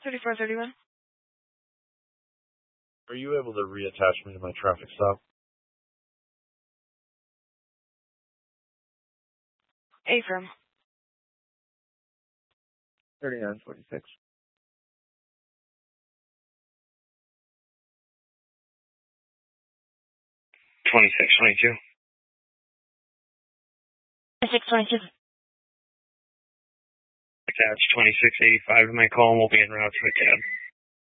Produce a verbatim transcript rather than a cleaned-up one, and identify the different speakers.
Speaker 1: thirty-four thirty-one.
Speaker 2: Are you able to reattach me to my traffic stop?
Speaker 1: Affirm.
Speaker 2: thirty-nine forty-six.
Speaker 3: twenty-six twenty-two.
Speaker 1: twenty-six twenty-two.
Speaker 3: Attach twenty-six eighty-five to my call and we'll be en route to a cab.